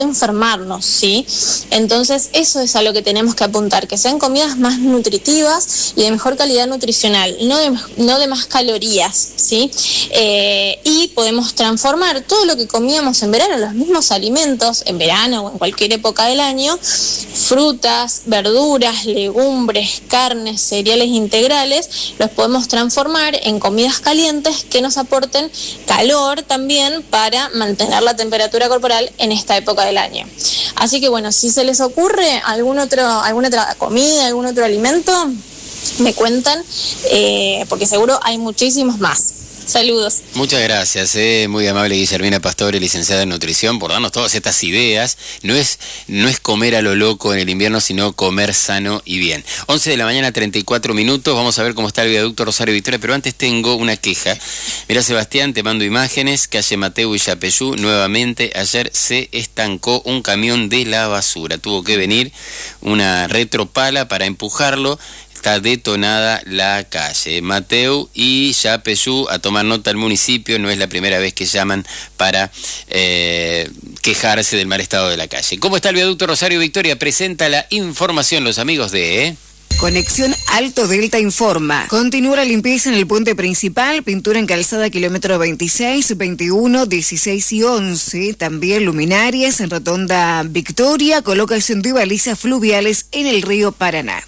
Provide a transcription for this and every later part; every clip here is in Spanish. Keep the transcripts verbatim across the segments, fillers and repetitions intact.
enfermarnos, ¿sí? Entonces eso es a lo que tenemos que apuntar, que sean comidas más nutritivas y de mejor calidad nutricional, no de, no de más calorías, ¿sí? Eh, y podemos transformar todo lo que comíamos en verano, los mismos alimentos en verano o en cualquier época del año, frutas, verduras, legumbres, carnes, cereales integrales, los podemos transformar en comidas calientes que nos aporten calor también para mantener la temperatura corporal en esta época del año. Así que bueno, si se les ocurre algún otro, alguna otra comida, algún otro alimento, me cuentan, eh, porque seguro hay muchísimos más. Saludos. Muchas gracias, eh, muy amable Guillermina Pastore, licenciada en nutrición, por darnos todas estas ideas. No es, no es comer a lo loco en el invierno, sino comer sano y bien. once de la mañana, treinta y cuatro minutos, vamos a ver cómo está el viaducto Rosario Victoria, pero antes tengo una queja. Mira, Sebastián, te mando imágenes, calle Mateu y Yapeyú, nuevamente ayer se estancó un camión de la basura, tuvo que venir una retropala para empujarlo. Está detonada la calle. Mateu y Yapeyú, a tomar nota al municipio, no es la primera vez que llaman para eh, quejarse del mal estado de la calle. ¿Cómo está el viaducto Rosario Victoria? Presenta la información los amigos de... ¿eh? Conexión Alto Delta informa. Continúa la limpieza en el puente principal, pintura en calzada kilómetro veintiséis, veintiuno, dieciséis y once. También luminarias en rotonda Victoria, colocación de balizas fluviales en el río Paraná.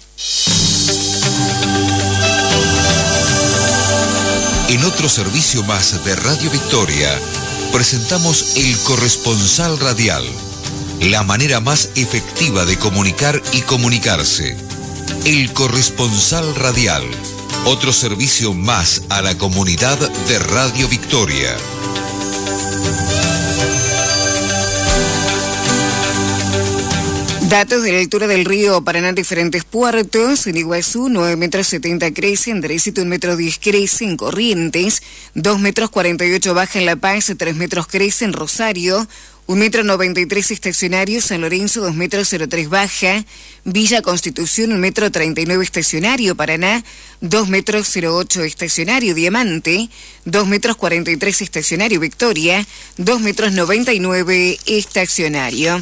En otro servicio más de Radio Victoria, presentamos El Corresponsal Radial, la manera más efectiva de comunicar y comunicarse. El Corresponsal Radial, otro servicio más a la comunidad de Radio Victoria. Datos de la altura del río Paraná en diferentes puertos. En Iguazú, nueve metros setenta crece, en Derecito un metro diez crece, en Corrientes, dos metros cuarenta y ocho baja en La Paz, tres metros crece, en Rosario, un metro noventa y tres estacionario, San Lorenzo, dos metros cero tres baja, Villa Constitución, un metro treinta y nueve estacionario, Paraná, dos metros cero ocho estacionario, Diamante, dos metros cuarenta y tres estacionario, Victoria, dos metros noventa y nueve estacionario.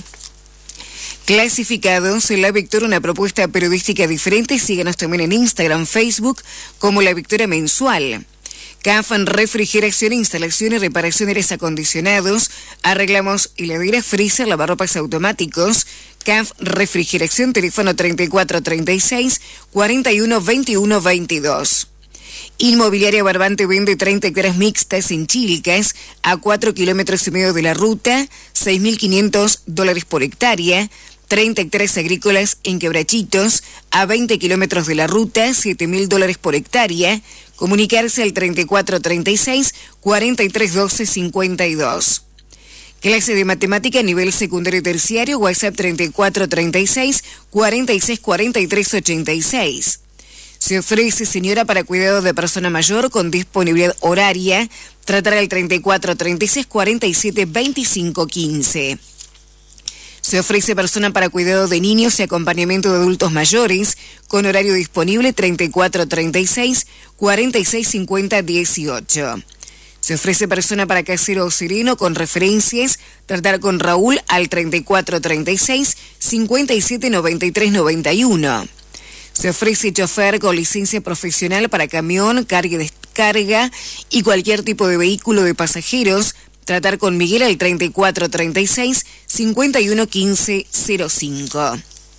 Clasificados en La Victoria, una propuesta periodística diferente. Síganos también en Instagram, Facebook, como La Victoria Mensual. C A F, refrigeración, instalación y reparación de aires acondicionados, arreglamos heladeras, freezer, lavarropas automáticos. C A F, refrigeración, teléfono treinta y cuatro treinta y seis, cuarenta y uno veintiuno veintidós. Inmobiliaria Barbante vende treinta hectáreas mixtas en Chilcas, a cuatro kilómetros y medio de la ruta, seis mil quinientos dólares por hectárea. treinta hectáreas agrícolas en Quebrachitos, a veinte kilómetros de la ruta, siete mil dólares por hectárea. Comunicarse al treinta y cuatro treinta y seis, cuarenta y tres doce cincuenta y dos. Clase de matemática a nivel secundario y terciario, WhatsApp treinta y cuatro treinta y seis, cuarenta y seis cuarenta y tres ochenta y seis. Se ofrece señora para cuidado de persona mayor con disponibilidad horaria. Tratar al treinta y cuatro treinta y seis, cuarenta y siete veinticinco quince. Se ofrece persona para cuidado de niños y acompañamiento de adultos mayores, con horario disponible treinta y cuatro treinta y seis, cuarenta y seis cincuenta dieciocho. Se ofrece persona para casero o sereno con referencias, tratar con Raúl al treinta y cuatro treinta y seis, cincuenta y siete noventa y tres noventa y uno. Se ofrece chofer con licencia profesional para camión, carga y descarga y cualquier tipo de vehículo de pasajeros. Tratar con Miguel al treinta y cuatro treinta y seis, cincuenta y uno quince cero cinco.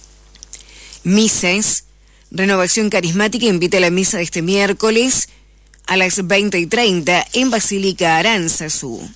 Misas. Renovación Carismática invita a la misa de este miércoles a las veinte y treinta en Basílica Aránzazu.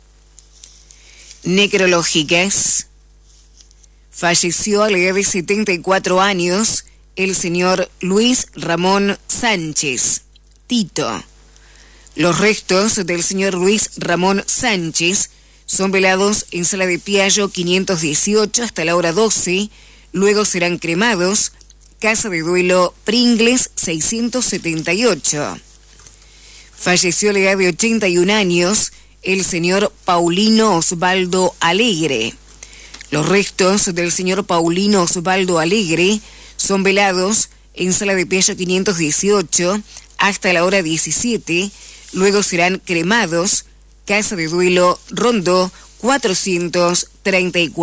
Necrológicas. Falleció a la edad de setenta y cuatro años el señor Luis Ramón Sánchez, Tito. Los restos del señor Luis Ramón Sánchez son velados en Sala de Piallo quinientos dieciocho hasta la hora doce, luego serán cremados, Casa de Duelo Pringles seiscientos setenta y ocho. Falleció a la edad de ochenta y un años el señor Paulino Osvaldo Alegre. Los restos del señor Paulino Osvaldo Alegre son velados en Sala de Piallo quinientos dieciocho hasta la hora diecisiete, luego serán cremados, Casa de Duelo Rondó cuatrocientos treinta y cuatro.